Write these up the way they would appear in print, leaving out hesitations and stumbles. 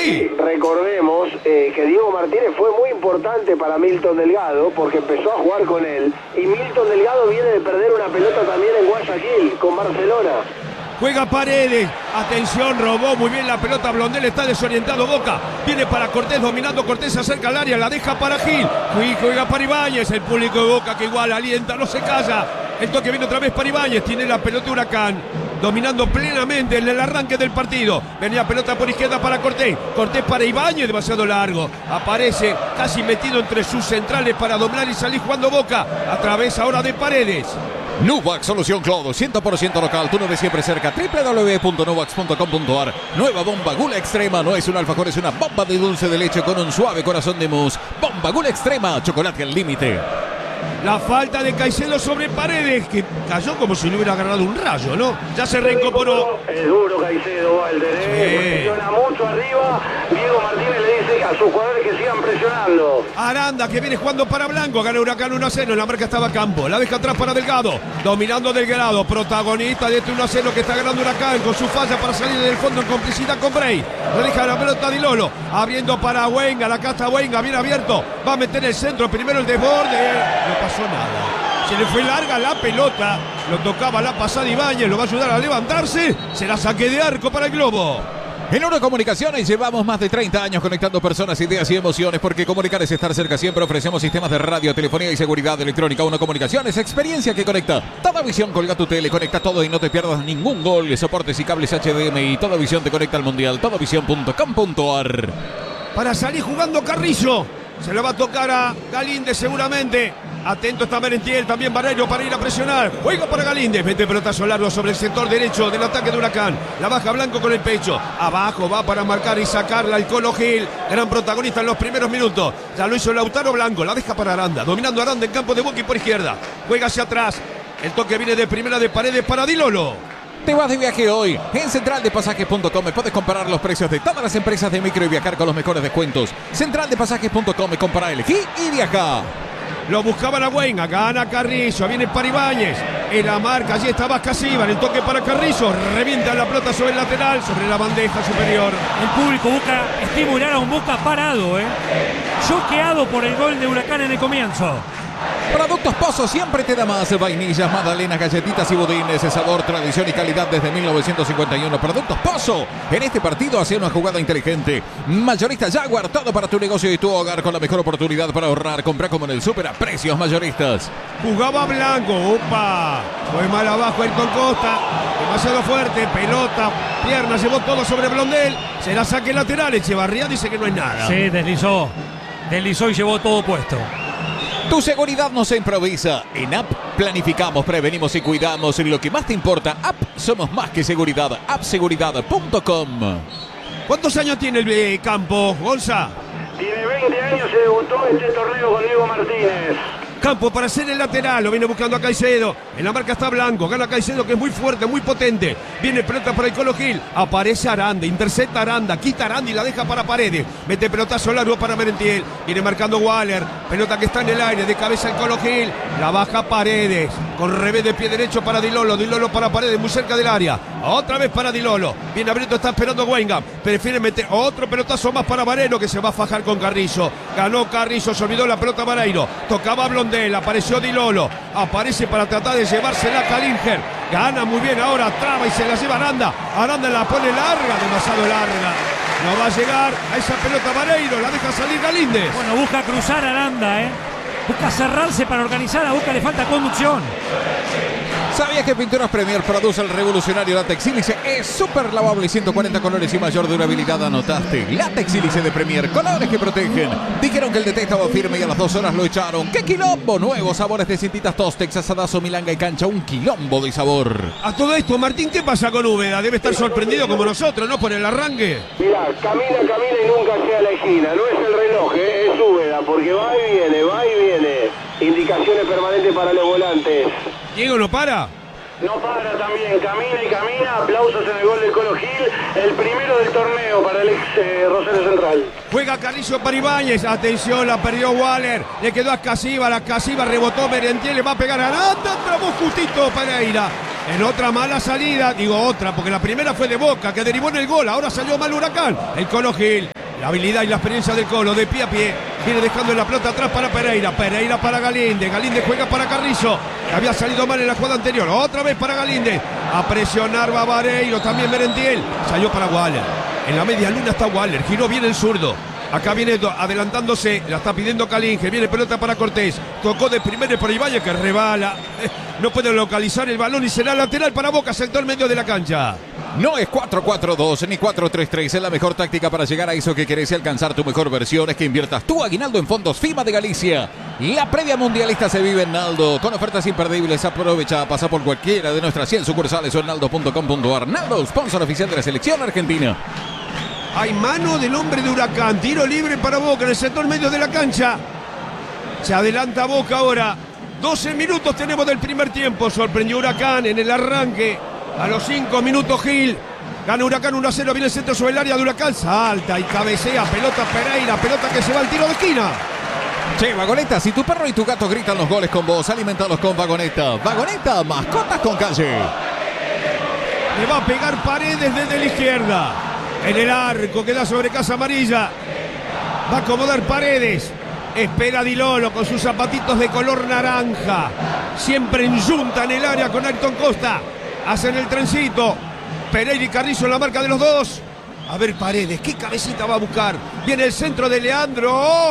Sí. Recordemos que Diego Martínez fue muy importante para Milton Delgado porque empezó a jugar con él. Y Milton Delgado viene de perder una pelota también en Guayaquil con Barcelona. Juega Paredes, atención, robó muy bien la pelota Blondel, está desorientado Boca, viene para Cortés, dominando Cortés, se acerca al área, la deja para Gil, juega para Ibáñez, el público de Boca que igual alienta, no se calla, el toque viene otra vez para Ibáñez, tiene la pelota Huracán, dominando plenamente en el arranque del partido, venía pelota por izquierda para Cortés, Cortés para Ibáñez, demasiado largo, aparece casi metido entre sus centrales para doblar y salir jugando Boca, a través ahora de Paredes. Nuvax, solución clodo, 100% local, tú no ves siempre cerca, www.nuvax.com.ar. Nueva bomba Gula Extrema, no es un alfajor, es una bomba de dulce de leche con un suave corazón de mousse. Bomba Gula Extrema, chocolate al límite. La falta de Caicedo sobre Paredes, que cayó como si le hubiera agarrado un rayo, ¿no? Ya se reincorporó. Es duro Caicedo, Walter, presiona mucho arriba. Diego Martínez le dice a sus jugadores que sigan presionando. Aranda, que viene jugando para Blanco, gana Huracán 1-0, en la marca estaba Campo, la deja atrás para Delgado, dominando Delgado, protagonista de este 1-0 que está ganando Huracán, con su falla para salir del fondo en complicidad con Bray, le deja la pelota a Di Lolo, abriendo para Wenga, la casta Wenga, bien abierto, va a meter el centro, primero el desborde, no pasó nada, se le fue larga la pelota, lo tocaba la pasada Ibáñez, lo va a ayudar a levantarse, será saque de arco para el Globo. En Oro Comunicaciones llevamos más de 30 años conectando personas, ideas y emociones, porque comunicar es estar cerca siempre. Ofrecemos sistemas de radio, telefonía y seguridad electrónica. Oro Comunicaciones, experiencia que conecta. Toda Visión colga tu tele, conecta todo y no te pierdas ningún gol. Soportes y cables HDMI. Toda Visión te conecta al Mundial. Todavisión.com.ar. Para salir jugando Carrillo, se lo va a tocar a Galíndez seguramente. Atento está Merentiel, también Barreiro para ir a presionar. Juega para Galíndez, mete pelotazo largo sobre el sector derecho del ataque de Huracán. La baja Blanco con el pecho. Abajo va para marcar y sacarla el Colo Gil. Gran protagonista en los primeros minutos. Ya lo hizo Lautaro Blanco, la deja para Aranda. Dominando Aranda en campo de Boca y por izquierda. Juega hacia atrás. El toque viene de primera de Paredes para Di Lolo. Te vas de viaje hoy. En centraldepasajes.com puedes comparar los precios de todas las empresas de micro y viajar con los mejores descuentos. Centraldepasajes.com, compara, elegí y viaja. Lo buscaba la Wenga, gana Carrizo, viene para Ibáñez, en la marca, allí está Vascasiva, el toque para Carrizo, revienta la pelota sobre el lateral, sobre la bandeja superior. El público busca estimular a un Boca parado, choqueado por el gol de Huracán en el comienzo. Productos Pozo siempre te da más. Vainillas, magdalenas, galletitas y budines. Sabor, tradición y calidad desde 1951. Productos Pozo. En este partido hace una jugada inteligente. Mayorista Jaguar, todo para tu negocio y tu hogar con la mejor oportunidad para ahorrar. Compra como en el súper a precios mayoristas. Jugaba Blanco, opa. Fue mal abajo el con Costa. Demasiado fuerte, pelota, pierna, llevó todo sobre Blondel. Se la saque lateral. Echevarría dice que no hay nada. Sí, deslizó y llevó todo puesto. Tu seguridad no se improvisa. En App planificamos, prevenimos y cuidamos. Lo que más te importa, App somos más que seguridad. Appseguridad.com. ¿Cuántos años tiene el Campo, Gonza? Tiene 20 años, se debutó en este torneo con Diego Martínez. Campo para hacer el lateral, lo viene buscando a Caicedo. En la marca está Blanco, gana Caicedo que es muy fuerte, muy potente. Viene pelota para el Colo Gil, aparece Aranda, intercepta Aranda, quita Aranda y la deja para Paredes. Mete pelotazo largo para Merentiel, viene marcando Waller, pelota que está en el aire, de cabeza el Colo Gil. La baja Paredes, con revés de pie derecho para Di Lolo para Paredes, muy cerca del área. Otra vez para Di Lolo, bien abierto, está esperando Wenga. Prefiere meter otro pelotazo más para Barreiro que se va a fajar con Carrizo. Ganó Carrizo, se olvidó la pelota Barreiro. Tocaba Blondel, apareció Di Lolo. Aparece para tratar de llevársela a Kalinger. Gana muy bien ahora, traba y se la lleva Aranda. Aranda la pone larga, demasiado larga. No va a llegar a esa pelota Barreiro, la deja salir Galíndez. Bueno, busca cruzar Aranda, busca cerrarse para organizar, a Boca le falta conducción. ¿Sabías que Pinturas Premier produce el revolucionario látex sílice? Es súper lavable, 140 colores y mayor durabilidad. Anotaste. Látex sílice de Premier, colores que protegen. Dijeron que el DT estaba firme y a las 2 horas lo echaron. ¡Qué quilombo! Nuevos sabores de cintitas Tostex, asadazo, milanga y cancha. Un quilombo de sabor. A todo esto, Martín, ¿qué pasa con Úbeda? Debe estar sorprendido como nosotros, ¿no? Por el arranque. Mirá, camina y nunca llega a la esquina. No es el reloj, es Úbeda, porque va y viene. Indicaciones permanentes para los volantes. ¿Diego no para? No para también, camina, aplausos en el gol del Colo Gil, el primero del torneo para el ex Rosario Central. Juega Carrizo para Ibáñez, atención, la perdió Waller, le quedó a Casiva, la Casiva rebotó Merentiel, le va a pegar a Aranda, trabó justito Pereira. En otra mala salida, digo otra, porque la primera fue de Boca, que derivó en el gol. Ahora salió mal Huracán. El Colo Gil, la habilidad y la experiencia del Colo, de pie a pie. Viene dejando la pelota atrás para Pereira. Pereira para Galíndez. Galíndez juega para Carrizo, que había salido mal en la jugada anterior. Otra vez para Galíndez. A presionar va Vareiro, también Merentiel. Salió para Waller. En la media luna está Waller. Giró bien el zurdo. Acá viene adelantándose, la está pidiendo Calinge, viene pelota para Cortés, tocó de primero por Ibáñez que rebala, no puede localizar el balón y será lateral para Boca, sector medio de la cancha. No es 4-4-2 ni 4-3-3, es la mejor táctica para llegar a eso que querés y alcanzar tu mejor versión, es que inviertas tu aguinaldo en Fondos FIMA de Galicia. La previa mundialista se vive en Naldo, con ofertas imperdibles. Aprovecha, pasa por cualquiera de nuestras 100 sucursales o en naldo.com.ar. Naldo, sponsor oficial de la selección argentina. Hay mano del hombre de Huracán, tiro libre para Boca en el sector medio de la cancha. Se adelanta Boca ahora. 12 minutos tenemos del primer tiempo. Sorprendió Huracán en el arranque. A los 5 minutos Gil. Gana Huracán 1-0, viene el centro sobre el área de Huracán. Salta y cabecea, pelota Pereira, pelota que se va al tiro de esquina. Che, Vagoneta, si tu perro y tu gato gritan los goles con vos, alimentalos con Vagoneta. Vagoneta, mascotas con calle. Le va a pegar Paredes desde la izquierda. En el arco, queda sobre Casa Amarilla. Va a acomodar Paredes. Espera Di Lolo con sus zapatitos de color naranja. Siempre en yunta en el área con Ayrton Costa. Hacen el trencito. Pereira y Carrizo en la marca de los dos. A ver Paredes, qué cabecita va a buscar. Viene el centro de Leandro.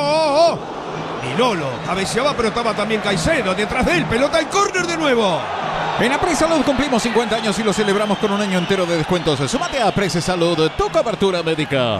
Di Lolo cabeceaba, pero estaba también Caicedo detrás de él. Pelota al córner de nuevo. En Apres Salud cumplimos 50 años y lo celebramos con un año entero de descuentos. Sumate a Apres Salud, tu cobertura médica.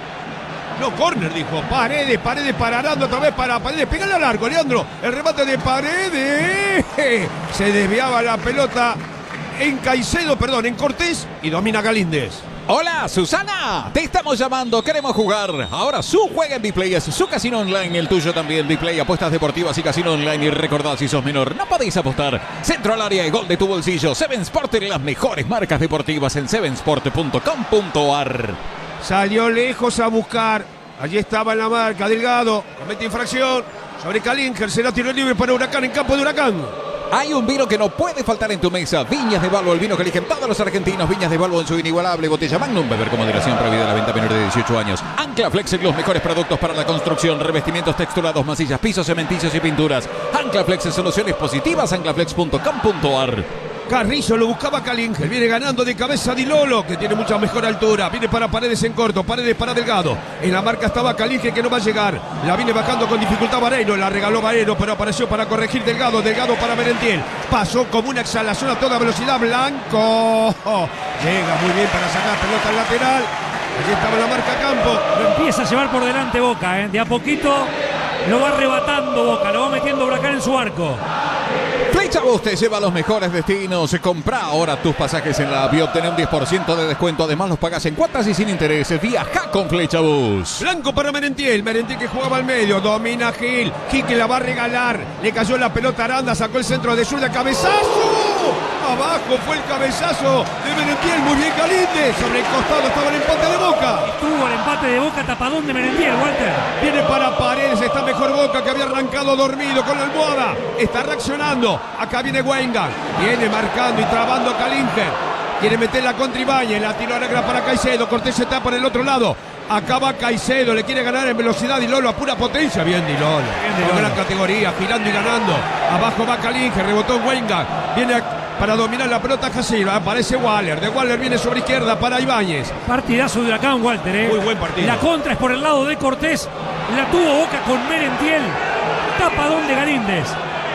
No, córner, dijo. Paredes para Aranda, otra vez para Paredes. Pégale al arco, Leandro. El remate de Paredes. Se desviaba la pelota en Caicedo, perdón, en Cortés. Y domina Galíndez. Hola, Susana. Te estamos llamando. Queremos jugar. Ahora su juega en Biplay. Es su casino online. El tuyo también. Biplay, apuestas deportivas y casino online. Y recordad, si sos menor, no podéis apostar. Centro al área y gol de tu bolsillo. Seven Sport, las mejores marcas deportivas en sevensport.com.ar. Salió lejos a buscar. Allí estaba en la marca. Delgado comete infracción sobre Calinger. Será tiro libre para Huracán en campo de Huracán. Hay un vino que no puede faltar en tu mesa. Viñas de Balbo, el vino que eligen todos los argentinos. Viñas de Balbo en su inigualable botella Magnum. Beber con moderación, prohibida la venta menor de 18 años. Ancla Flex, los mejores productos para la construcción. Revestimientos texturados, masillas, pisos, cementicios y pinturas. Ancla Flex, soluciones positivas. anclaflex.com.ar. Carrizo lo buscaba Calinger. Viene ganando de cabeza Di Lolo, que tiene mucha mejor altura. Viene para Paredes en corto. Paredes para Delgado. En la marca estaba Calinger, que no va a llegar. La viene bajando con dificultad Vareiro. La regaló Vareiro, pero apareció para corregir Delgado. Delgado para Merentiel. Pasó como una exhalación a toda velocidad. Blanco. Llega muy bien para sacar pelota al lateral. Allí estaba la marca Campo. Lo empieza a llevar por delante Boca, De a poquito lo va arrebatando Boca. Lo va metiendo Huracán en su arco. Flechabús te lleva a los mejores destinos. Compra ahora tus pasajes en la app y obtener un 10% de descuento. Además los pagas en cuotas y sin intereses. Viaja con Flechabús. Blanco para Merentiel. Merentiel que jugaba al medio. Domina Gil. Gil que la va a regalar. Le cayó la pelota a Aranda. Sacó el centro de zurda. ¡Cabezazo! Abajo fue el cabezazo de Merentiel. Muy bien Galíndez. Sobre el costado estaba el empate de Boca. Estuvo el empate de Boca, tapadón de Merentiel, Walter. Viene para Paredes. Está mejor Boca, que había arrancado dormido con la almohada. Está reaccionando. Acá viene Weingart. Viene marcando y trabando a Calinger. Quiere meterla contra Ibáñez. La tiro negra para Caicedo. Cortés está por el otro lado. Acá va Caicedo. Le quiere ganar en velocidad Di Lolo a pura potencia. Bien Di Lolo. Con gran categoría. Girando y ganando. Abajo va Calinger. Rebotó Weingart. Viene para dominar la pelota Casilva. Aparece Waller. De Waller viene sobre izquierda para Ibáñez. Partidazo de Huracán, Walter. Muy buen partido. La contra es por el lado de Cortés. La tuvo Boca con Merentiel. Tapadón de Galíndez.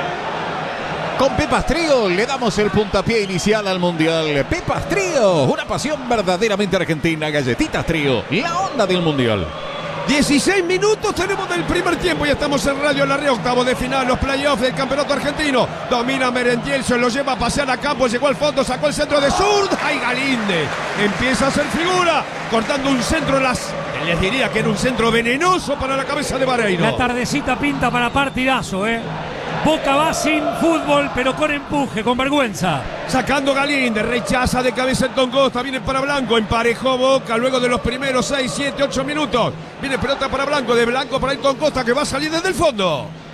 Con Pepas Trío le damos el puntapié inicial al Mundial. Pepas Trío, una pasión verdaderamente argentina. Galletitas Trío, la onda del Mundial. 16 minutos tenemos del primer tiempo y estamos en Radio La Red, octavo de final, los playoffs del campeonato argentino. Domina Merentiel, se lo lleva a pasear a campo, llegó al fondo, sacó el centro de zurda. ¡Ay, Galíndez! Empieza a hacer figura, cortando un centro, les diría que era un centro venenoso para la cabeza de Vareiro. La tardecita pinta para partidazo, Boca va sin fútbol, pero con empuje, con vergüenza. Sacando Galíndez, rechaza de cabeza el Costa, viene para Blanco, emparejó Boca luego de los primeros 6, 7, 8 minutos. Viene pelota para Blanco, de Blanco para el Costa, que va a salir desde el fondo.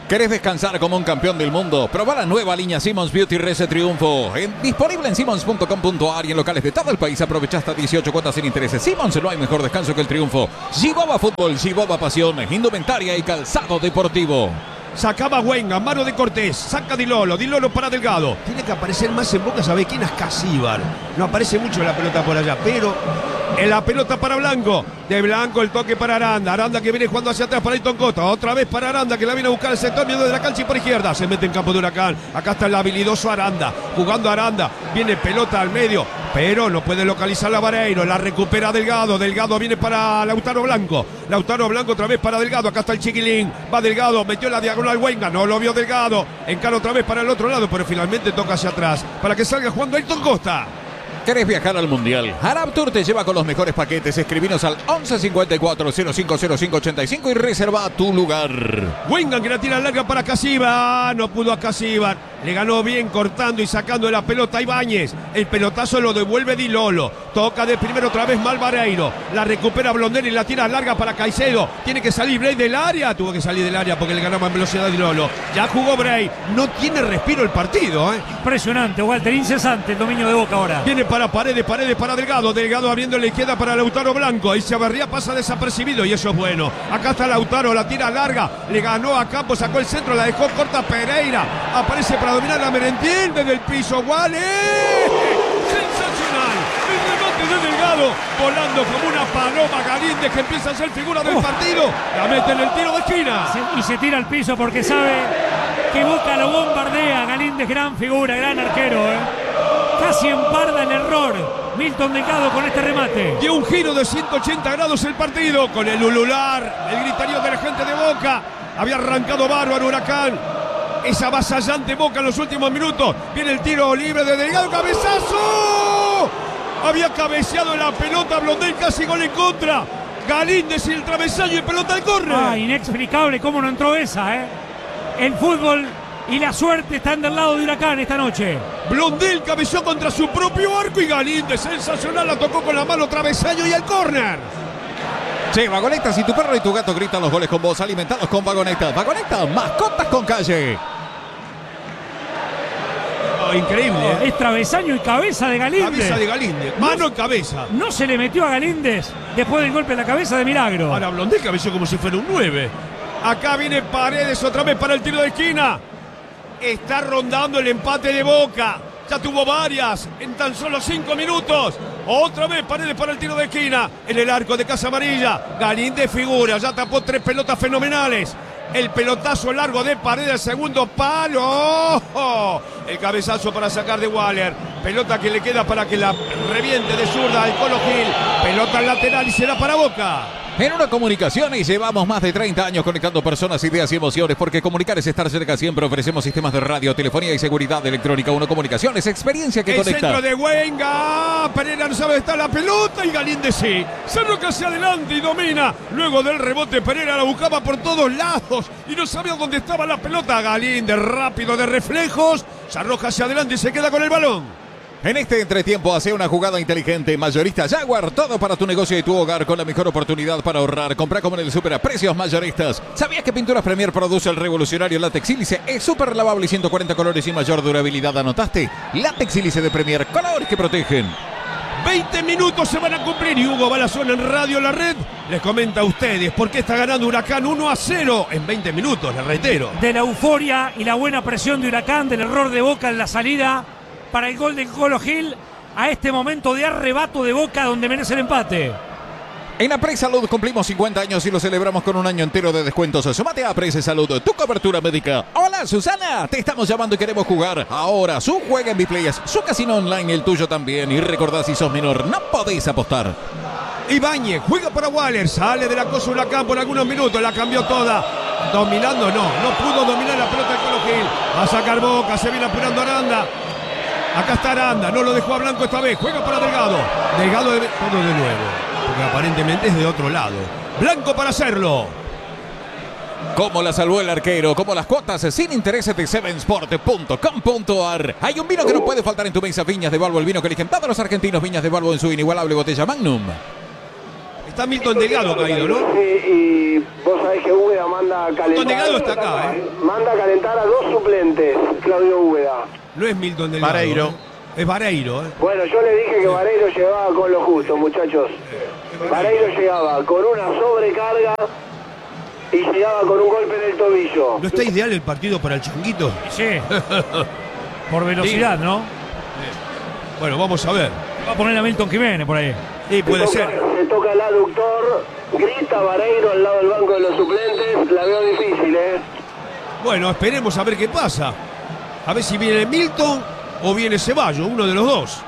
¿Querés descansar como un campeón del mundo? Probá la nueva línea Simmons Beauty Rese Triunfo. Disponible en simmons.com.ar y en locales de todo el país. Aprovecha hasta 18 cuotas sin intereses. Simmons, no hay mejor descanso que el triunfo. Giboba Fútbol, Giboba Pasión, indumentaria y calzado deportivo. Sacaba Wenga, mano de Cortés, saca Di Lolo para Delgado. Tiene que aparecer más en Boca, ¿sabe quién? Ascasíbar. No aparece mucho la pelota por allá, pero en la pelota para Blanco. De Blanco el toque para Aranda. Aranda que viene jugando hacia atrás para Ayrton Costa. Otra vez para Aranda que la viene a buscar el sector medio de la cancha y por izquierda. Se mete en campo de Huracán. Acá está el habilidoso Aranda. Jugando Aranda. Viene pelota al medio. Pero no puede localizar a Vareiro. La recupera Delgado. Delgado viene para Lautaro Blanco. Lautaro Blanco otra vez para Delgado. Acá está el Chiquilín. Va Delgado. Metió la diagonal Wenga. No lo vio Delgado. Encara otra vez para el otro lado. Pero finalmente toca hacia atrás. Para que salga jugando Ayrton Costa. ¿Querés viajar al Mundial? Arab Tour te lleva con los mejores paquetes. Escribinos al 11 54 05 05 85 y reserva tu lugar. Wengan que la tira larga para Casíbar. No pudo a Casíbar. Le ganó bien cortando y sacando de la pelota a Ibáñez. El pelotazo lo devuelve Di Lolo. Toca de primero otra vez Malvareiro. La recupera Blondel y la tira larga para Caicedo. Tiene que salir Bray del área. Tuvo que salir del área porque le ganaba en velocidad a Di Lolo. Ya jugó Bray. No tiene respiro el partido. Impresionante, Walter. Incesante el dominio de Boca ahora. Viene para Paredes para Delgado. Delgado abriendo la izquierda para Lautaro Blanco. Ahí Chavarría pasa desapercibido y eso es bueno. Acá está Lautaro, la tira larga. Le ganó a Campos, sacó el centro, la dejó corta Pereira. Aparece para dominar la Merentiel desde el piso. ¡Wale! ¡Sensacional! El remate de Delgado. Volando como una paloma Galíndez que empieza a ser figura del partido. La mete en el tiro de esquina. Y se tira al piso porque sabe que Boca lo bombardea. Galíndez, gran figura, gran arquero. Casi emparda el error Milton Delgado con este remate. Dio un giro de 180 grados el partido con el ulular, el gritarío de la gente de Boca. Había arrancado bárbaro Huracán. Esa avasallante Boca en los últimos minutos. Viene el tiro libre de Delgado. ¡Cabezazo! Había cabeceado la pelota Blondel, casi gol en contra. Galíndez y el travesaño y pelota al córner. Inexplicable cómo no entró esa, El fútbol y la suerte están del lado de Huracán esta noche. Blondel cabeceó contra su propio arco y Galíndez, sensacional, la tocó con la mano, travesaño y al córner. Che, Vagoneta, si tu perro y tu gato gritan los goles con vos, alimentados con Vagoneta. Vagoneta, mascotas con calle. Increíble. Es travesaño y cabeza de Galíndez. Cabeza de Galíndez, mano en cabeza. No se le metió a Galíndez después del golpe en la cabeza de milagro. Ahora Blondel cabeció como si fuera un 9. Acá viene Paredes otra vez para el tiro de esquina. Está rondando el empate de Boca. Ya tuvo varias en tan solo 5 minutos. Otra vez Paredes para el tiro de esquina. En el arco de Casa Amarilla. Galíndez figura. Ya tapó 3 pelotas fenomenales. El pelotazo largo de Paredes, segundo palo. ¡Oh! El cabezazo para sacar de Waller. Pelota que le queda para que la reviente de zurda al Colo Gil. Pelota lateral y será para Boca. En Una Comunicaciones llevamos más de 30 años conectando personas, ideas y emociones, porque comunicar es estar cerca siempre. Ofrecemos sistemas de radio, telefonía y seguridad electrónica. Una Comunicaciones, experiencia que conecta. El centro de Wenga. Pereira no sabe dónde está la pelota y Galíndez sí. Se arroja hacia adelante y domina. Luego del rebote Pereira la buscaba por todos lados y no sabía dónde estaba la pelota. Galíndez rápido de reflejos. Se arroja hacia adelante y se queda con el balón. En este entretiempo hace una jugada inteligente. Mayorista Jaguar, todo para tu negocio y tu hogar con la mejor oportunidad para ahorrar. Compra como en el super a precios mayoristas. ¿Sabías que Pinturas Premier produce el revolucionario látex sílice? Es súper lavable y 140 colores y mayor durabilidad. ¿Anotaste? Látex sílice de Premier, colores que protegen. 20 minutos se van a cumplir y Hugo Balazón en Radio La Red les comenta a ustedes por qué está ganando Huracán 1-0 en 20 minutos, les reitero. De la euforia y la buena presión de Huracán, del error de Boca en la salida para el gol de Colo Gil, a este momento de arrebato de Boca donde merece el empate. En Apres Salud cumplimos 50 años y lo celebramos con un año entero de descuentos. Sumate a Apres Salud, tu cobertura médica. Hola Susana, te estamos llamando y queremos jugar. Ahora, su juega en Biplayas, su casino online, el tuyo también. Y recordad, si sos menor, no podéis apostar. Ibáñez juega para Waller, sale de la cosa Huracán por algunos minutos, la cambió toda. Dominando no pudo dominar la pelota de Colo Gil. Va a sacar Boca, se viene apurando Aranda. Acá está Aranda, no lo dejó a Blanco esta vez, juega para Delgado. Delgado todo de nuevo, porque aparentemente es de otro lado. Blanco para hacerlo. Cómo la salvó el arquero, como las cuotas sin intereses de sevensport.com.ar. Hay un vino que no puede faltar en tu mesa, Viñas de Balbo, el vino que eligen todos los argentinos. Viñas de Balbo en su inigualable botella Magnum. está Milton Delgado caído, ¿no? Sí, y vos sabés que Úbeda manda a calentar. Milton Delgado está acá, Manda a calentar a 2 suplentes, Claudio Úbeda. No es Milton Delgado. Vareiro. Es Vareiro, Bueno, yo le dije que Vareiro llegaba con lo justo, muchachos. Vareiro llegaba con una sobrecarga y llegaba con un golpe en el tobillo. ¿No está ideal el partido para el Changuito? Sí. Por velocidad, ¿no? Bueno, vamos a ver. Va a poner a Milton Jiménez por ahí. Sí, puede ser. Se toca el aductor, grita Vareiro al lado del banco de los suplentes. La veo difícil, ¿eh? Bueno, esperemos a ver qué pasa. A ver si viene Milton o viene Ceballos, uno de los dos.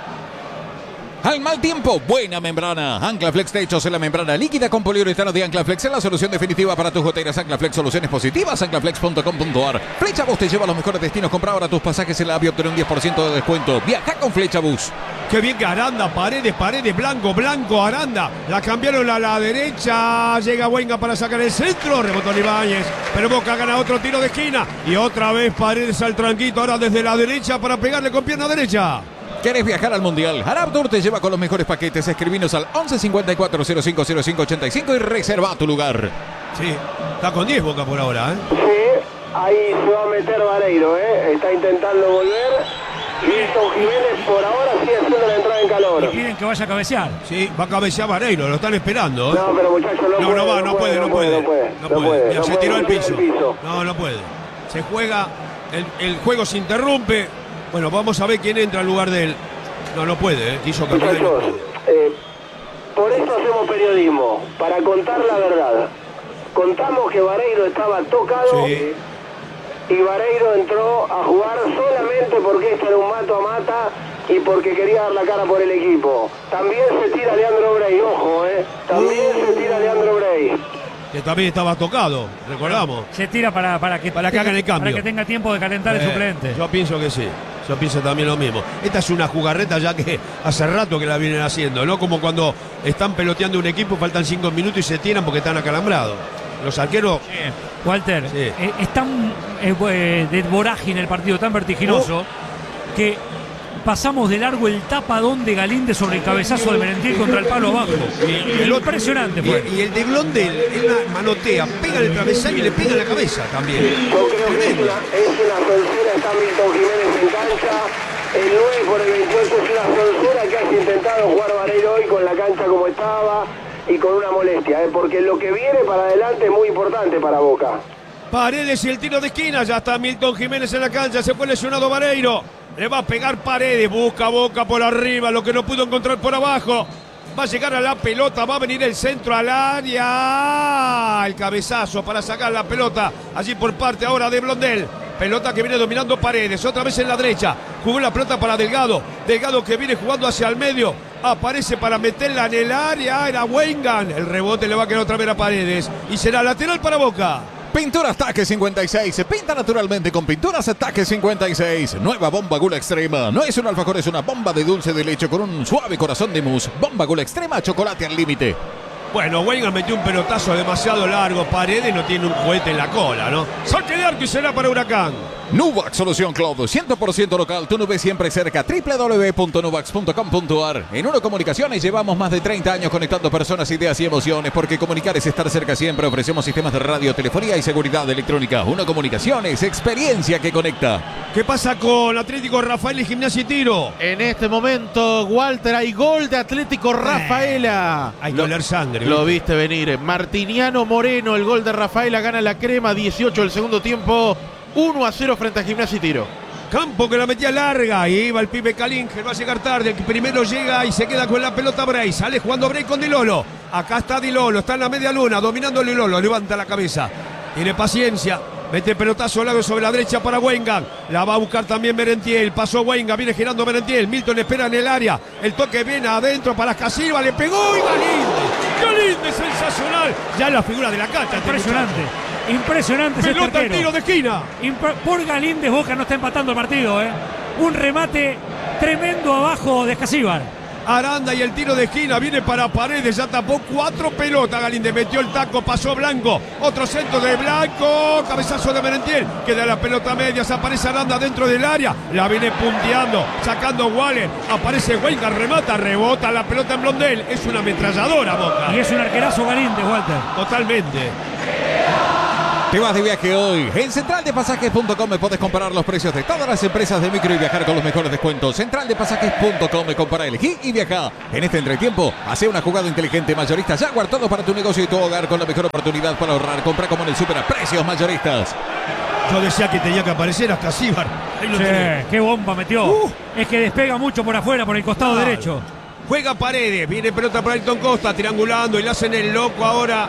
Al mal tiempo, buena membrana. Anclaflex Techos en la membrana líquida con poliuretano de Anclaflex es la solución definitiva para tus goteras. Anclaflex, soluciones positivas, anclaflex.com.ar. Flechabús te lleva a los mejores destinos. Compra ahora tus pasajes en la AVI, obtener un 10% de descuento. Viaja con Flechabús. Qué bien que Aranda, Paredes, Blanco, Aranda. La cambiaron a la derecha. Llega Wenger para sacar el centro. Rebotó Ibáñez. Pero Boca gana otro tiro de esquina. Y otra vez Paredes al tranquito. Ahora desde la derecha para pegarle con pierna derecha. ¿Querés viajar al Mundial? Arabtour te lleva con los mejores paquetes. Escribinos al 11 54 05 05 85 y reserva tu lugar. Sí, está con 10 Boca por ahora, ¿eh? Sí, ahí se va a meter Vareiro, ¿eh? Está intentando volver. Milton Jiménez por ahora sigue haciendo la entrada en Y calor. piden que vaya a cabecear. Sí, va a cabecear Vareiro, lo están esperando, ¿eh? No, pero muchachos, No puede. Ya se tiró al piso. piso. No puede. Se juega, el juego se interrumpe. Bueno, vamos a ver quién entra en lugar de él. No puede, quiso cambiar. Muchachos, por esto hacemos periodismo, para contar la verdad. Contamos que Vareiro estaba tocado Sí. y Vareiro entró a jugar solamente porque esto era un mato a mata y porque quería dar la cara por el equipo. También se tira Leandro Brey, ojo, también se tira Leandro Brey. Que también estaba tocado, recordamos. Se tira para que hagan el cambio. Para que tenga tiempo de calentar el suplente. Yo pienso que sí. Yo pienso también lo mismo. Esta es una jugarreta ya que hace rato que la vienen haciendo, ¿no? Como cuando están peloteando un equipo, faltan 5 minutos y se tiran porque están acalambrados. Los arqueros. Walter, Sí. es tan de vorágine el partido, tan vertiginoso, que pasamos de largo el tapadón de Galíndez sobre el cabezazo de Merentiel contra el palo abajo. Impresionante fue. Y el de Blondel, él manotea, pega en el travesaño y le pega en la cabeza también. Yo creo que es una solcera, está Milton Jiménez en cancha. El 9 por el 28 es una solcera que has intentado jugar Vareiro hoy con la cancha como estaba y con una molestia, porque lo que viene para adelante es muy importante para Boca. Paredes y el tiro de esquina, ya está Milton Jiménez en la cancha, se fue lesionado Vareiro. Le va a pegar Paredes, busca Boca por arriba, lo que no pudo encontrar por abajo. Va a llegar a la pelota, va a venir el centro al área. El cabezazo para sacar la pelota, allí por parte ahora de Blondel. Pelota que viene dominando Paredes, otra vez en la derecha. Jugó la pelota para Delgado. Delgado que viene jugando hacia el medio. Aparece para meterla en el área. Era Wenger. El rebote le va a quedar otra vez a Paredes. Y será lateral para Boca. Pinturas Ataque 56. Se pinta naturalmente con Pinturas Ataque 56. Nueva bomba Gula Extrema. No es un alfajor, es una bomba de dulce de leche con un suave corazón de mousse. Bomba Gula Extrema, chocolate al límite. Bueno, Wenger metió un pelotazo demasiado largo. Paredes no tiene un juguete en la cola, ¿no? Saque de arco y será para Huracán. Nuvax Solución Cloud, 100% local, tu nube siempre cerca, www.nuvax.com.ar. En Uno Comunicaciones llevamos más de 30 años conectando personas, ideas y emociones, porque comunicar es estar cerca siempre. Ofrecemos sistemas de radio, telefonía y seguridad electrónica. Uno Comunicaciones, experiencia que conecta. ¿Qué pasa con Atlético Rafael y Gimnasia y Tiro? En este momento, Walter, hay gol de Atlético Rafaela. Hay que oler sangre. Lo viste venir. Martiniano Moreno, el gol de Rafaela, gana la crema, 18 el segundo tiempo. 1-0 frente a Gimnasia y Tiro. Campo que la metía larga y iba el pibe Calinger, va a llegar tarde, el que primero llega y se queda con la pelota Bray, sale jugando Bray con Di Lolo, acá está Di Lolo, está en la media luna, dominando Di Lolo, levanta la cabeza, tiene paciencia, mete pelotazo largo sobre la derecha para Wenger, la va a buscar también Merentiel, pasó Wenger, viene girando Merentiel, Milton espera en el área, el toque viene adentro para Casilva, le pegó y Galíndez, sensacional, ya es la figura de la cancha. Impresionante. Impresionante ese Pelota al arquero. tiro de esquina. Por Galíndez, Boca no está empatando el partido, Un remate tremendo abajo de Escasíbar. Aranda y el tiro de esquina viene para Paredes, ya tapó 4 pelotas. Galíndez metió el taco, pasó Blanco, otro centro de Blanco, cabezazo de Merentiel, queda la pelota media, se aparece Aranda dentro del área, la viene punteando, sacando Waller, aparece Weingart, remata, rebota la pelota en Blondel, es una ametralladora Boca. Y es un arquerazo Galíndez, Walter. Totalmente. Te vas de viaje hoy. En centraldepasajes.com me puedes comparar los precios de todas las empresas de micro y viajar con los mejores descuentos. Centraldepasajes.com me compara, elegí y viaja. En este entretiempo, hace una jugada inteligente. Mayorista Jaguar, todo para tu negocio y tu hogar con la mejor oportunidad para ahorrar. Compra como en el super a precios mayoristas. Yo decía que tenía que aparecer hasta Cíbar. Sí, qué bomba metió. Es que despega mucho por afuera, por el costado derecho. Juega Paredes, viene pelota para Ayrton Costa, triangulando y le hacen el loco ahora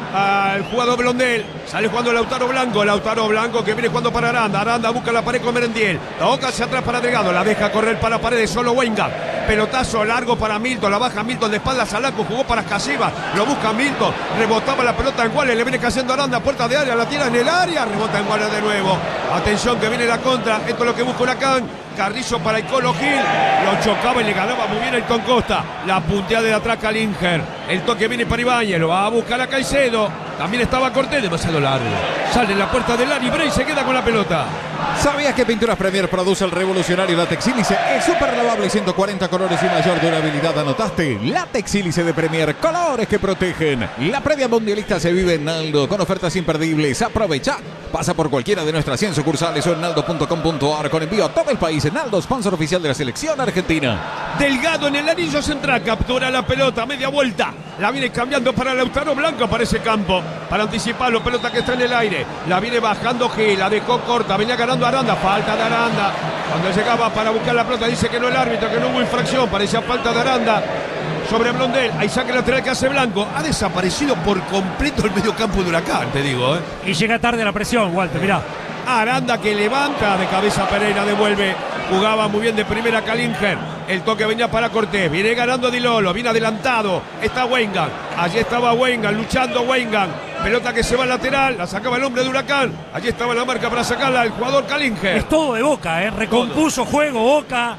al jugador Blondel. Sale jugando Lautaro Blanco que viene jugando para Aranda. Aranda busca la pared con Merentiel. La boca hacia atrás para Delgado. La deja correr para Paredes. Solo Weingart. Pelotazo largo para Milton. La baja Milton de espaldas al arco. Jugó para Casivas. Lo busca Milton. Rebotaba la pelota en Waller. Le viene cayendo Aranda. Puerta de área. La tira en el área. Rebota en Waller de nuevo. Atención que viene la contra. Esto es lo que busca Huracán. Carrizo para el Colo Gil. Lo chocaba y le ganaba muy bien Ayrton Costa. La punteada de atrás Kalinger. El toque viene para Ibáñez. Lo va a buscar a Caicedo. También estaba Cortés. Demasiado largo. Sale en la puerta del área y Bray se queda con la pelota. ¿Sabías que Pinturas Premier produce el revolucionario Látex Sílice? Es súper lavable, 140 colores y mayor durabilidad. ¿Anotaste? Látex Sílice de Premier, colores que protegen. La previa mundialista se vive en Naldo con ofertas imperdibles. Aprovecha. Pasa por cualquiera de nuestras 100 sucursales o en naldo.com.ar con envío a todo el país. Naldo, sponsor oficial de la selección argentina. Delgado en el anillo central, captura la pelota, media vuelta. La viene cambiando para Lautaro Blanco, aparece Campo. Para anticiparlo, pelota que está en el aire. La viene bajando Gil, la dejó corta, venía ganando Aranda, falta de Aranda. Cuando llegaba para buscar la pelota, dice que no el árbitro, que no hubo infracción, parecía falta de Aranda. Sobre Blondel, hay saque lateral que hace Blanco. Ha desaparecido por completo el medio campo de Huracán, te digo. Y llega tarde la presión, Walter, mirá. Aranda que levanta de cabeza Pereira, devuelve. Jugaba muy bien de primera Kalinger. El toque venía para Cortés. Viene ganando Di Lolo, viene adelantado. Está Weingart. Allí estaba Weingart, luchando Weingart. Pelota que se va al lateral, la sacaba el hombre de Huracán. Allí estaba la marca para sacarla el jugador Kalinger. Es todo de Boca, recompuso juego Boca.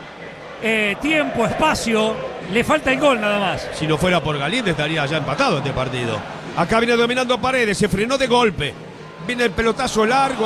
Tiempo, espacio. Le falta el gol nada más. Si no fuera por Galíndez estaría ya empatado este partido. Acá viene dominando Paredes, se frenó de golpe. Viene el pelotazo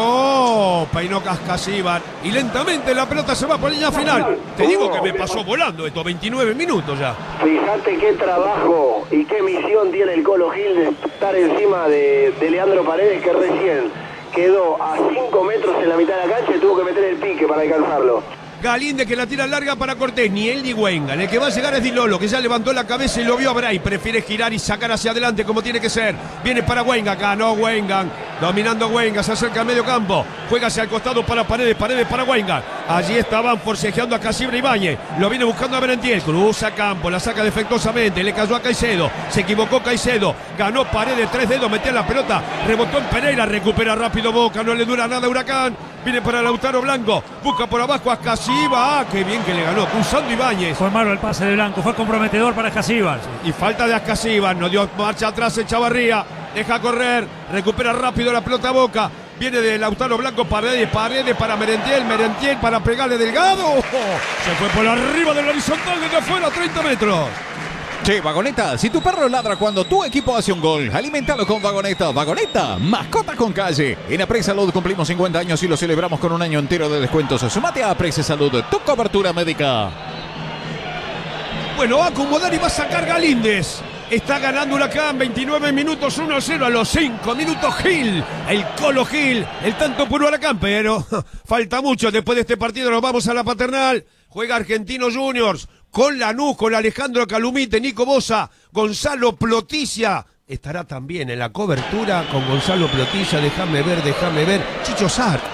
largo, peinó Cascasíbar y lentamente la pelota se va por línea final. Te digo que me pasó volando estos 29 minutos ya. Fíjate qué trabajo y qué misión tiene el Colo Gil de estar encima de Leandro Paredes, que recién quedó a 5 metros en la mitad de la cancha y tuvo que meter el pique para alcanzarlo. Galíndez que la tira larga para Cortés, ni él ni Weingart. El que va a llegar es Di Lolo, que ya levantó la cabeza y lo vio a Bray. Prefiere girar y sacar hacia adelante como tiene que ser. Viene para Weingart, ganó Weingart. Dominando Weingart, se acerca al medio campo. Juega hacia el costado para Paredes, Paredes para Weingart. Allí estaban forcejeando a Casibra Ibáñez. Lo viene buscando a Merentiel. Cruza campo, la saca defectuosamente. Le cayó a Caicedo. Se equivocó Caicedo. Ganó Paredes, 3 dedos, metió la pelota. Rebotó en Pereira, recupera rápido Boca. No le dura nada a Huracán. Viene para Lautaro Blanco. Busca por abajo a Casibra. Ah, qué bien que le ganó. Cruzando Ibáñez. Fue malo el pase de Blanco. Fue comprometedor para Casibas. Y falta de Ascasíbar. No dio marcha atrás el Chavarría. Deja correr. Recupera rápido la pelota a Boca. Viene de Lautaro Blanco, Paredes para Merentiel para pegarle Delgado. Se fue por arriba del horizontal desde afuera, 30 metros. Che, Vagoneta, si tu perro ladra cuando tu equipo hace un gol, aliméntalo con Vagoneta. Vagoneta, mascota con calle. En Apres Salud cumplimos 50 años y lo celebramos con un año entero de descuentos. Sumate a Apres Salud, tu cobertura médica. Bueno, va a acomodar y va a sacar Galíndez. Está ganando Huracán, 29 minutos, 1-0 a los 5 minutos Gil. El Colo Gil, el tanto por Huracán, pero falta mucho. Después de este partido nos vamos a la Paternal. Juega Argentinos Juniors con Lanús, con Alejandro Calumite, Nico Bosa, Gonzalo Ploticia. Estará también en la cobertura con Gonzalo Ploticia, déjame ver, Chicho Sarte.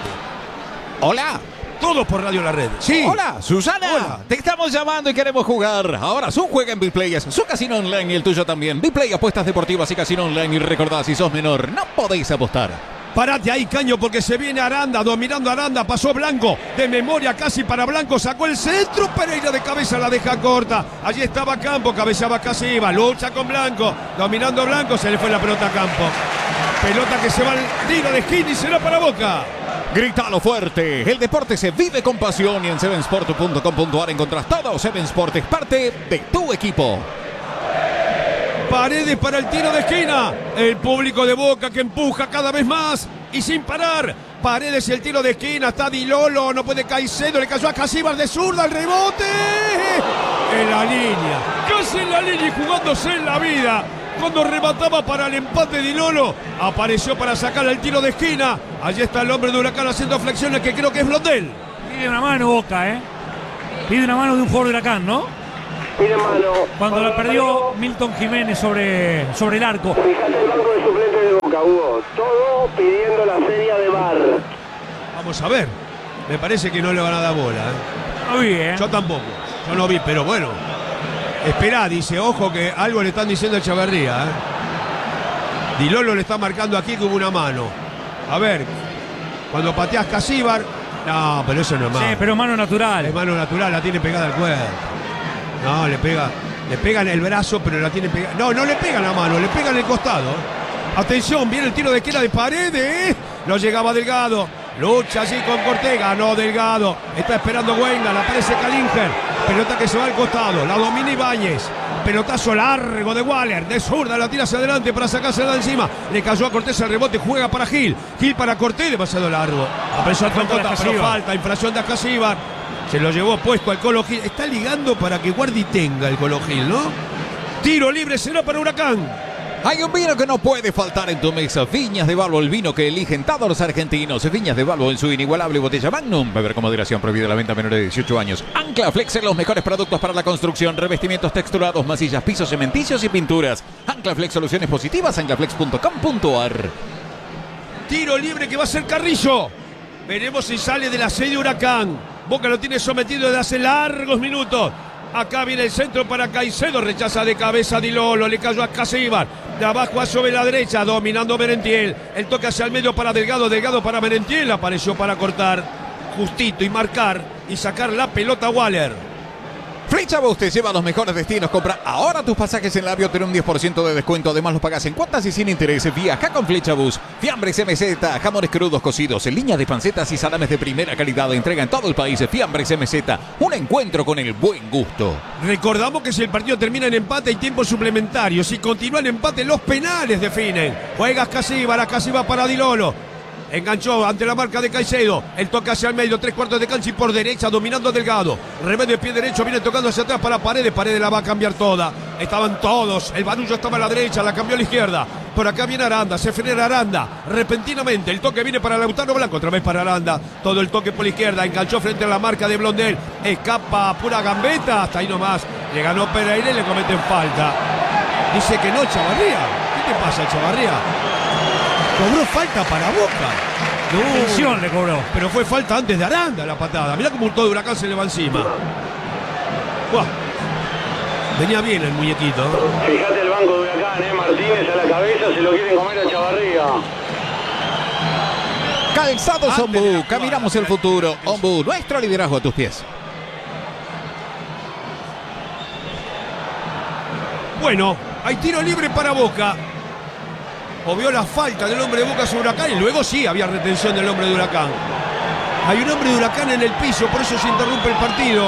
Hola. Todos por Radio La Red. Sí. Hola, Susana. Hola. Te estamos llamando y queremos jugar. Ahora su juega en Bplay, su casino online y el tuyo también. Bplay, apuestas deportivas y casino online. Y recordad, si sos menor, no podéis apostar. Parate ahí, Caño, porque se viene Aranda, dominando Aranda, pasó Blanco, de memoria casi para Blanco, sacó el centro, Pereira de cabeza la deja corta. Allí estaba Campo, cabeceaba casi iba, lucha con Blanco, dominando Blanco, se le fue la pelota a Campo. Pelota que se va al tiro de esquina y será para Boca. Grítalo fuerte. El deporte se vive con pasión y en sevensport.com.ar encontrás todo. Seven Sport es parte de tu equipo. Paredes para el tiro de esquina. El público de Boca que empuja cada vez más y sin parar. Paredes el tiro de esquina. Está Di Lolo. No puede Caicedo. Le cayó a Casíbar de zurda. El rebote. En la línea. Casi en la línea y jugándose en la vida. Cuando remataba para el empate Di Lolo, apareció para sacar el tiro de esquina. Allí está el hombre de Huracán haciendo flexiones que creo que es Blondel. Pide una mano Boca, Pide una mano de un jugador de Huracán, ¿no? Pide mano. Cuando la perdió Milton Jiménez sobre el arco. Fíjate el banco de suplentes de Boca, Hugo. Todo pidiendo la serie de VAR. Vamos a ver. Me parece que no le van a dar bola. No vi, Yo tampoco. Yo no vi, pero bueno. Esperá, dice, ojo que algo le están diciendo a Echeverría. Di Lolo le está marcando aquí que hubo una mano. A ver, cuando pateas Casíbar. No, pero eso no es mano. Sí, pero mano natural. Es mano natural, la tiene pegada al cuerpo. No, le pega en el brazo, pero la tiene pegada. No, no le pega en la mano, le pega en el costado. Atención, viene el tiro de esquina de Paredes. No llegaba Delgado. Lucha allí con Cortés, ganó Delgado. Está esperando Wengan, aparece Calinger. Pelota que se va al costado, la domina Ibáñez. Pelotazo largo de Waller, de zurda, la tira hacia adelante para sacársela de encima. Le cayó a Cortés el rebote, juega para Gil. Gil para Cortés, demasiado largo. Apareció a Troncota, pero falta, infracción de Acasíbar. Se lo llevó puesto al Colo Gil. Está ligando para que guarde y tenga el Colo Gil, ¿no? Tiro libre será para Huracán. Hay un vino que no puede faltar en tu mesa. Viñas de Balbo, el vino que eligen todos los argentinos. Viñas de Balbo en su inigualable botella Magnum. Beber con moderación, prohibida la venta a menores de 18 años. Ancla Flex en los mejores productos para la construcción. Revestimientos texturados, masillas, pisos cementicios y pinturas. Ancla Flex, soluciones positivas. Anclaflex.com.ar. Tiro libre que va a ser Carrillo. Veremos si sale de la sede Huracán. Boca lo tiene sometido desde hace largos minutos. Acá viene el centro para Caicedo, rechaza de cabeza Di Lolo, le cayó a Casíbar, de abajo a sobre la derecha, dominando Merentiel, el toque hacia el medio para Delgado, Delgado para Merentiel, apareció para cortar justito y marcar y sacar la pelota a Waller. Flechabus te lleva a los mejores destinos. Compra ahora tus pasajes en Labio, ten un 10% de descuento. Además los pagas en cuotas y sin interés. Viaja con Flechabus. Fiambres MZ, jamones crudos cocidos, en línea de pancetas y salames de primera calidad. Entrega en todo el país. Fiambres MZ, un encuentro con el buen gusto. Recordamos que si el partido termina en empate hay tiempo suplementario. Si continúa en empate, los penales definen. Juega Casíbar, Casíbar para Di Lolo. Enganchó ante la marca de Caicedo. El toque hacia el medio, 3/4 de cancha y por derecha, dominando a Delgado. Revés de pie derecho, viene tocando hacia atrás para Paredes. Paredes la va a cambiar toda. Estaban todos. El Barullo estaba a la derecha, la cambió a la izquierda. Por acá viene Aranda, se frena Aranda. Repentinamente, el toque viene para Lautaro Blanco. Otra vez para Aranda. Todo el toque por la izquierda. Enganchó frente a la marca de Blondel. Escapa pura gambeta. Hasta ahí nomás. Le ganó Pereira y le cometen falta. Dice que no, Chavarría. ¿Qué te pasa, Chavarría? Cobró falta para Boca. No, Atención le cobró. pero fue falta antes de Aranda la patada. Mirá cómo un todo de Huracán se le va encima. Buah. Venía bien el muñequito. Fíjate el banco de Huracán, Martínez a la cabeza, se lo quieren comer a Chavarría. Calzados Antes de la Ombu, jugada. caminamos el futuro. Ombu, nuestro liderazgo a tus pies. Bueno, hay tiro libre para Boca. O vio la falta del hombre de Boca sobre Huracán y luego sí había retención del hombre de Huracán. Hay un hombre de Huracán en el piso, por eso se interrumpe el partido.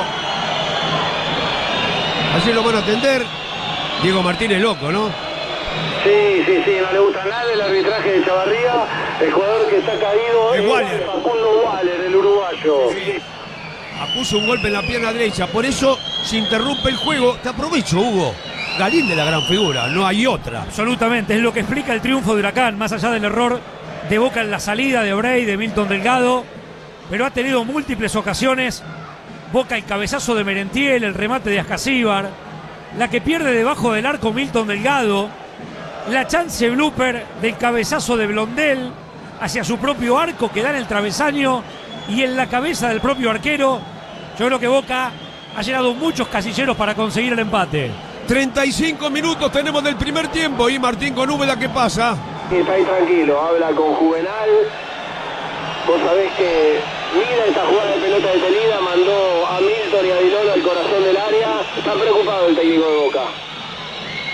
Allí lo van a atender. Diego Martínez loco, ¿no? Sí, no le gusta nada el arbitraje de Chavarría. El jugador que está caído Es Waller. Facundo Waller, el uruguayo. Acusa un golpe en la pierna derecha, por eso se interrumpe el juego. Te aprovecho, Hugo. Galín de la gran figura, no hay otra. Absolutamente, es lo que explica el triunfo de Huracán, más allá del error de Boca en la salida de Obrey, de Milton Delgado, pero ha tenido múltiples ocasiones. Boca el cabezazo de Merentiel, el remate de Ascasíbar, la que pierde debajo del arco Milton Delgado, la chance blooper del cabezazo de Blondel hacia su propio arco que da en el travesaño y en la cabeza del propio arquero. Yo creo que Boca ha llenado muchos casilleros para conseguir el empate. 35 minutos tenemos del primer tiempo y Martín con Úbeda, ¿qué pasa? Y está ahí tranquilo, habla con Juvenal. Vos sabés que mira esa jugada de pelota de Telida, mandó a Milton y a Di Lolo al corazón del área. Está preocupado el técnico de Boca.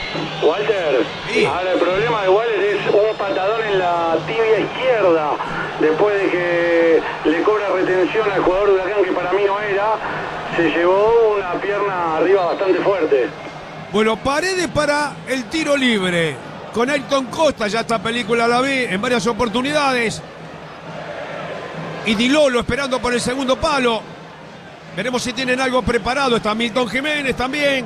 Walter, Sí. ahora el problema de Walter es un patadón en la tibia izquierda. después de que le cobra retención al jugador de Huracán, que para mí no era, se llevó una pierna arriba bastante fuerte. Bueno, Paredes para el tiro libre. Con Ayrton Costa, ya esta película la vi en varias oportunidades. Y Di Lolo esperando por el segundo palo. Veremos si tienen algo preparado. Está Milton Jiménez también.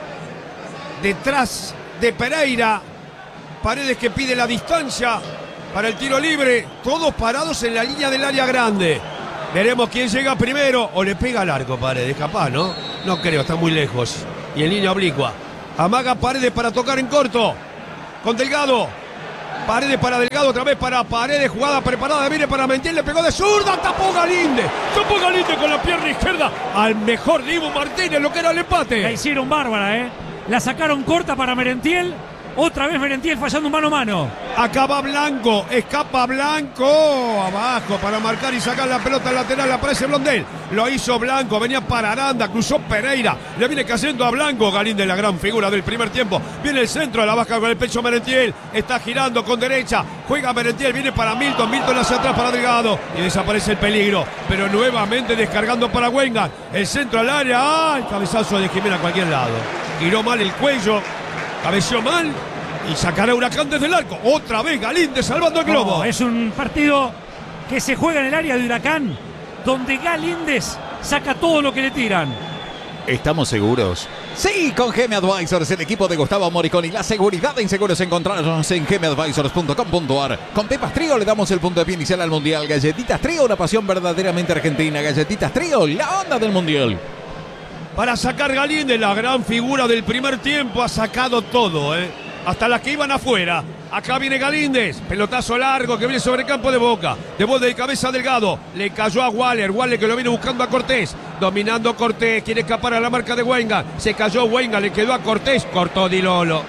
Detrás de Pereira. Paredes que pide la distancia para el tiro libre. Todos parados en la línea del área grande. Veremos quién llega primero. O le pega al arco Paredes, capaz, ¿no? No creo, está muy lejos. Y en línea oblicua. Amaga Paredes para tocar en corto. Con Delgado. Paredes para Delgado, otra vez para Paredes. Jugada preparada, viene para Mentiel. Le pegó de zurda, tapó Galíndez. Tapó Galíndez con la pierna izquierda. Al mejor Dibu Martínez, lo que era el empate. La hicieron bárbara, ¿eh? La sacaron corta para Merentiel. Otra vez Merentiel fallando mano a mano. Acaba Blanco, escapa Blanco. Abajo para marcar y sacar la pelota lateral. Aparece Blondel. Lo hizo Blanco, venía para Aranda, cruzó Pereira. Le viene cayendo a Blanco. Galíndez, la gran figura del primer tiempo. Viene el centro, a la baja con el pecho Merentiel. Está girando con derecha. Juega Merentiel, viene para Milton. Milton hacia atrás para Delgado. Y desaparece el peligro. Pero nuevamente descargando para Wengan. El centro al área. ¡Ah! El cabezazo de Jimena a cualquier lado. Giró mal el cuello. Cabeció mal y sacará Huracán desde el arco. Otra vez Galíndez salvando el globo. Es un partido que se juega en el área de Huracán, donde Galíndez saca todo lo que le tiran. ¿Estamos seguros? Sí, con GM Advisors, el equipo de Gustavo Moriconi. La seguridad en seguros encontrarnos en gmadvisors.com.ar. Con Pepas Trío le damos el punto de pie inicial al Mundial. Galletitas Trío, una pasión verdaderamente argentina. Galletitas Trío, la onda del Mundial. Para sacar Galíndez, la gran figura del primer tiempo, ha sacado todo, hasta las que iban afuera. Acá viene Galíndez, pelotazo largo que viene sobre campo de Boca. De vuelta de cabeza Delgado, le cayó a Waller. Waller que lo viene buscando a Cortés. Dominando Cortés, quiere escapar a la marca de Wengan. Se cayó Wengan, le quedó a Cortés. Cortó Di Lolo.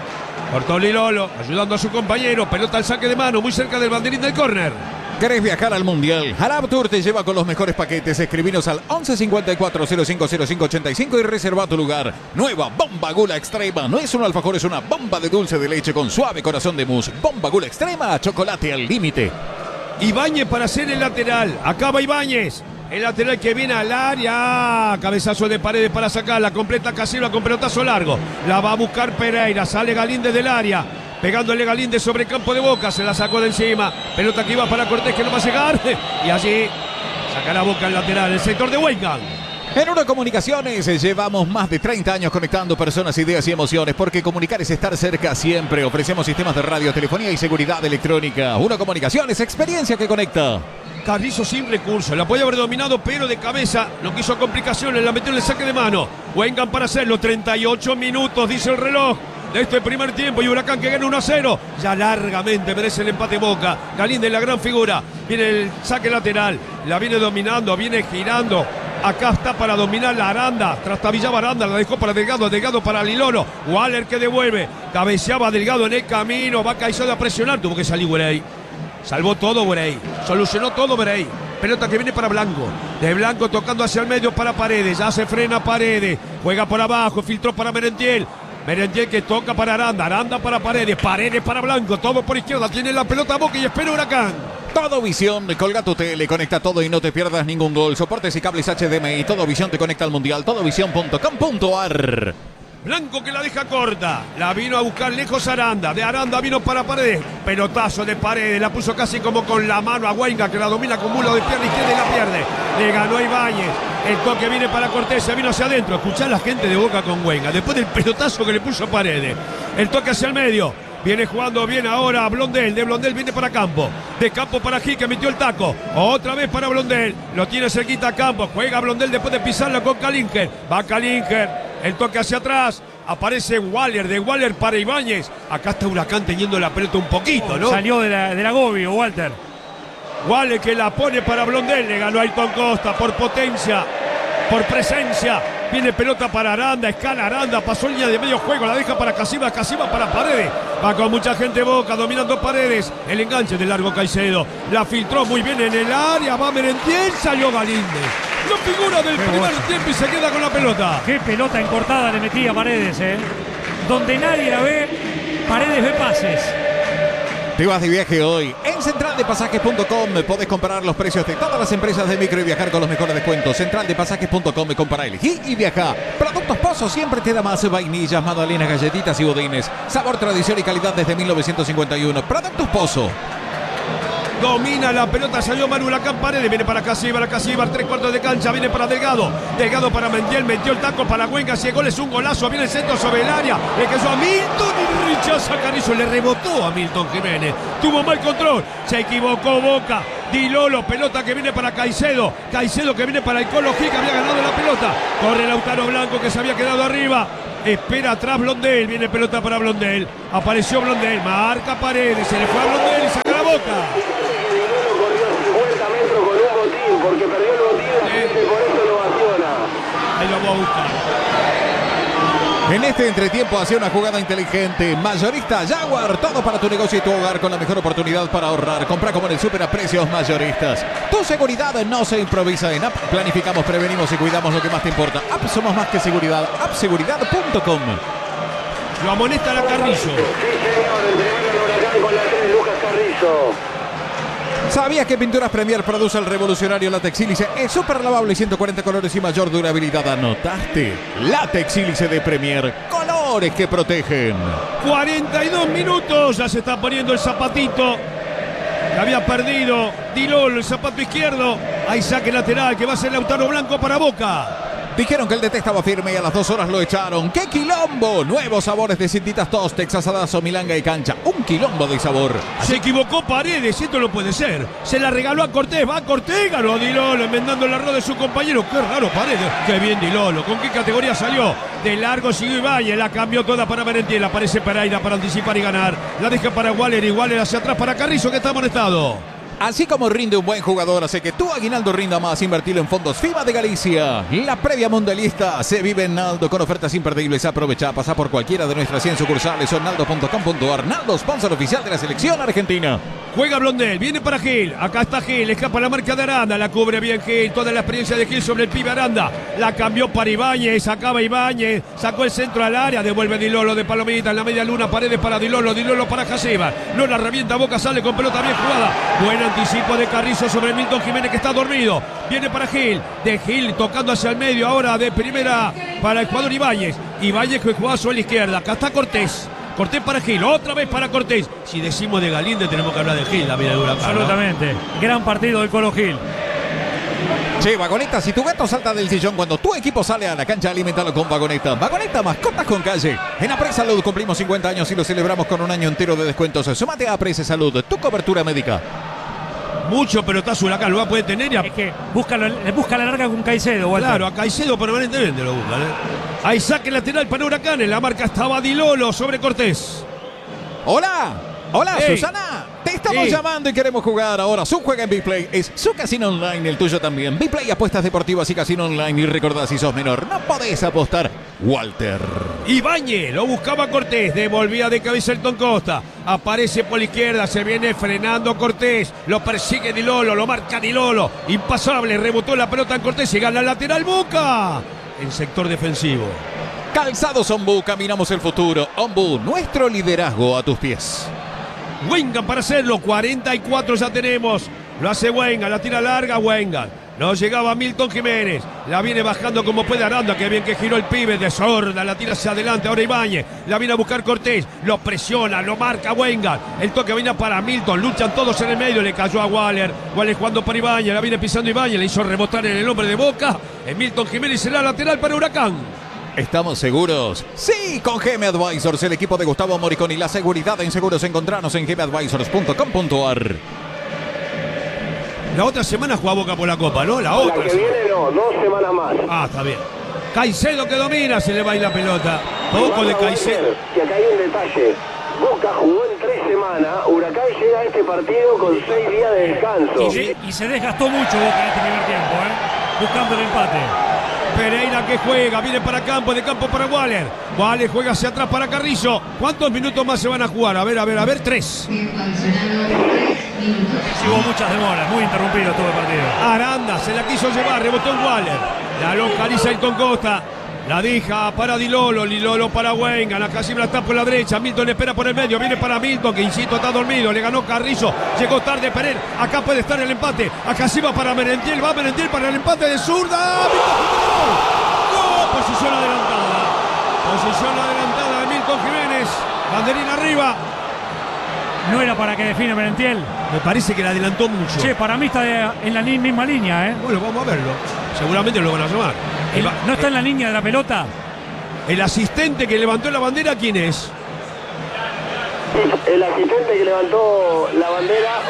Ayudando a su compañero. Pelota al saque de mano, muy cerca del banderín del córner. ¿Querés viajar al Mundial? Harab Tour te lleva con los mejores paquetes. Escribinos al 11 54 05 05 85 y reserva tu lugar. Nueva Bomba Gula Extrema. No es un alfajor, es una bomba de dulce de leche con suave corazón de mousse. Bomba Gula Extrema, chocolate al límite. Ibáñez para hacer el lateral. Acaba Ibáñez. El lateral que viene al área. Cabezazo de Paredes para sacarla. Completa Casilva con pelotazo largo. La va a buscar Pereira. Sale Galíndez del área. Pegándole Galíndez sobre campo de Boca. Se la sacó de encima. Pelota que iba para Cortés, que no va a llegar. Y allí sacará Boca el lateral. El sector de Wengan. En Uno Comunicaciones llevamos más de 30 años conectando personas, ideas y emociones, porque comunicar es estar cerca siempre. Ofrecemos sistemas de radio, telefonía y seguridad electrónica. Uno Comunicaciones, experiencia que conecta. Carrizo sin recursos, la podía haber dominado, pero de cabeza no quiso complicaciones, la metió en el saque de mano. Wengan para hacerlo, 38 minutos, dice el reloj de este primer tiempo, y Huracán que gana 1-0. Ya largamente merece el empate Boca. Galíndez, la gran figura. Viene el saque lateral, la viene dominando, viene girando. Acá está para dominar la Aranda. Trastabillaba Aranda, la dejó para Delgado. Delgado para Lilolo. Waller que devuelve. Cabeceaba Delgado en el camino. Va Caicedo a presionar. Tuvo que salir Burey. Salvó todo Burey. Solucionó todo Burey. Pelota que viene para Blanco. De Blanco tocando hacia el medio para Paredes. Ya se frena Paredes. Juega por abajo. Filtró para Merentiel. Merentiel que toca para Aranda. Aranda para Paredes. Paredes para Blanco. Todo por izquierda. Tiene la pelota Boca y espera Huracán. Todo Visión, colga tu tele, conecta todo y no te pierdas ningún gol. Soportes y cables HDMI, Todo Visión te conecta al Mundial, todovisión.com.ar. Blanco que la deja corta, la vino a buscar lejos Aranda, de Aranda vino para Paredes, pelotazo de Paredes, la puso casi como con la mano a Wengan, que la domina con mulo de pierna izquierda y la pierde. Le ganó a Ibáñez, el toque viene para Cortés, se vino hacia adentro. Escuchá a la gente de Boca con Wengan, después del pelotazo que le puso Paredes. El toque hacia el medio. Viene jugando bien ahora Blondel. De Blondel viene para Campo. De Campo para Gil, que metió el taco. Otra vez para Blondel. Lo tiene cerquita a Campo. Juega Blondel después de pisarla con Kalinger. Va Kalinger. El toque hacia atrás. Aparece Waller. De Waller para Ibáñez. Acá está Huracán teniendo la pelota un poquito, ¿no? Salió de la Gobio, Walter. Waller que la pone para Blondel. Le ganó a Ayrton Costa por potencia, por presencia. Viene pelota para Aranda, escala Aranda, pasó línea de medio juego, la deja para Casiva, Casiva para Paredes. Va con mucha gente Boca, dominando Paredes. El enganche de largo Caicedo. La filtró muy bien en el área, va Merentiel, salió Galíndez. La figura del primer tiempo y se queda con la pelota. Qué pelota encortada le metía Paredes, Donde nadie la ve, Paredes ve pases. Te vas de viaje hoy. En centraldepasajes.com podés comparar los precios de todas las empresas de micro y viajar con los mejores descuentos. Centraldepasajes.com, compara, elegí y viaja. Productos Pozo siempre te da más. Vainillas, magdalenas, galletitas y budines. Sabor, tradición y calidad desde 1951. Productos Pozo. Domina la pelota, salió Manu Huracán Paredes, viene para Casíbar, 3/4 de cancha, viene para Delgado para Mendiel, metió el taco para Güenga, si el gol es un golazo, viene el centro sobre el área, le cayó a Milton y rechaza Carrizo, le rebotó a Milton Jiménez, tuvo mal control, se equivocó Boca, Di Lolo, pelota que viene para Caicedo que viene para el Colo Gil, que había ganado la pelota, corre Lautaro Blanco que se había quedado arriba. Espera atrás Blondel, viene pelota para Blondel, apareció Blondel, marca Paredes, se le fue a Blondel y saca la Boca. Corrió 50 metros con un botín, porque perdió el botín, la gente por eso lo vaciona. Ahí lo voy a buscar. En este entretiempo hacía una jugada inteligente. Mayorista Jaguar, todo para tu negocio y tu hogar con la mejor oportunidad para ahorrar. Compra como en el super a precios mayoristas. Tu seguridad no se improvisa. En App planificamos, prevenimos y cuidamos lo que más te importa. App somos más que seguridad. Appseguridad.com. Lo amonesta la Carrizo. Sí, señor, el tremendo Huracán con la 3, Lucas Carrizo. ¿Sabías que Pinturas Premier produce el revolucionario látex sílice? Es súper lavable, 140 colores y mayor durabilidad. ¿Anotaste? Látex sílice de Premier. Colores que protegen. 42 minutos, ya se está poniendo el zapatito. Que había perdido Di Lolo, el zapato izquierdo. Hay saque lateral que va a ser Lautaro Blanco para Boca. Dijeron que el DT estaba firme y a las 2 horas lo echaron. ¡Qué quilombo! Nuevos sabores de cintitas Tostex, asadazo, milanga y cancha. Un quilombo de sabor. Se equivocó Paredes, esto no puede ser. Se la regaló a Cortés, va a Cortés, ganó Di Lolo, enmendando el error de su compañero. Qué raro Paredes, qué bien Di Lolo. ¿Con qué categoría salió? De largo siguió Ibáñez, la cambió toda para Merentiel. Aparece Pereira para anticipar y ganar. La deja para Waller y Waller hacia atrás para Carrizo, que está amonestado. Así como rinde un buen jugador, hace que tu aguinaldo rinda más. Invertirlo en fondos FIBA de Galicia. La previa mundialista se vive en Naldo con ofertas imperdibles. Aprovecha, pasa por cualquiera de nuestras 100 sucursales o naldo.com.ar. Naldo, sponsor oficial de la selección argentina. Juega Blondel, viene para Gil. Acá está Gil, escapa la marca de Aranda. La cubre bien Gil, toda la experiencia de Gil sobre el pibe Aranda. La cambió para Ibáñez, sacaba Ibáñez. Sacó el centro al área, devuelve Di Lolo de Palomita en la media luna. Paredes para Di Lolo para Jaseba. No la revienta Boca, sale con pelota bien jugada. Buen anticipo de Carrizo sobre Milton Jiménez que está dormido. Viene para Gil, de Gil tocando hacia el medio. Ahora de primera para el jugador Ibáñez. Ibáñez que juega sobre la izquierda. Acá está Cortés. Cortés para Gil, otra vez para Cortés. Si decimos de Galíndez tenemos que hablar de Gil, la vida de Huracán. Absolutamente. ¿No? Gran partido del Colo Gil. Che, Vagoneta, si tu gato salta del sillón cuando tu equipo sale a la cancha, alimentalo con Vagoneta. Vagoneta, mascotas con calle. En Apres Salud cumplimos 50 años y lo celebramos con un año entero de descuentos. Sumate a Apres Salud, tu cobertura médica. Mucho pelotazo Huracán lo va a poder tener. Es que busca la larga con Caicedo. Walter. Claro, a Caicedo permanentemente lo buscan. Hay saque lateral para Huracán. En la marca estaba Di Lolo sobre Cortés. Hola, Hey. Susana. Te estamos llamando y queremos jugar ahora. Su juega en Bplay es su casino online, el tuyo también. Bplay, apuestas deportivas y casino online. Y recordá, si sos menor, no podés apostar. Walter. Ibáñez lo buscaba Cortés, devolvía de cabeza el Ton Costa. Aparece por la izquierda, se viene frenando Cortés. Lo persigue Di Lolo, lo marca Di Lolo. Impasable, rebotó la pelota en Cortés y gana el lateral Boca. El sector defensivo. Calzados Ombú, caminamos el futuro. Ombú, nuestro liderazgo a tus pies. Wengan para hacerlo, 44 ya tenemos. Lo hace Wengan, la tira larga Wengan. No llegaba Milton Jiménez. La viene bajando como puede Aranda. Que bien que giró el pibe. Desorda, la tira hacia adelante. Ahora Ibáñez. La viene a buscar Cortés. Lo presiona, lo marca Wengan. El toque viene para Milton. Luchan todos en el medio. Le cayó a Waller. Waller jugando para Ibáñez. La viene pisando Ibáñez. Le hizo rebotar en el hombre de Boca. Milton Jiménez será lateral para Huracán. ¿Estamos seguros? Sí, con GM Advisors, el equipo de Gustavo Moriconi. La seguridad en seguros. Encontranos en gmadvisors.com.ar. La otra semana juega Boca por la Copa, ¿no? La otra. La que viene no, 2 semanas más. Ah, está bien. Caicedo que domina, se le va a ir la pelota. Poco de Caicedo. Y acá hay un detalle. Boca jugó en 3 semanas. Huracán llega a este partido con 6 días de descanso. Y se desgastó mucho Boca en este primer tiempo, buscando el empate. Pereira que juega, viene para campo, de campo para Waller. Waller juega hacia atrás para Carrizo. ¿Cuántos minutos más se van a jugar? A ver, 3. Sí, hubo muchas demoras, muy interrumpido todo el partido. Aranda se la quiso llevar, rebotó en Waller. La localiza el Ton Costa. La deja para Dilolo, Dilolo para Wengan, acá Casim la está por la derecha, Milton espera por el medio, viene para Milton, que insisto está dormido, le ganó Carrillo, llegó tarde Perer, acá puede estar el empate, acá sí va para Merentiel, va Merentiel para el empate de zurda, ¡gol! Posición adelantada de Milton Jiménez, banderín arriba. No era para que define Merentiel. Me parece que le adelantó mucho. Che, para mí está en la misma línea, ¿eh? Bueno, vamos a verlo, seguramente lo van a llamar. ¿No está en la línea de la pelota? El asistente que levantó la bandera, ¿quién es? El asistente que levantó la bandera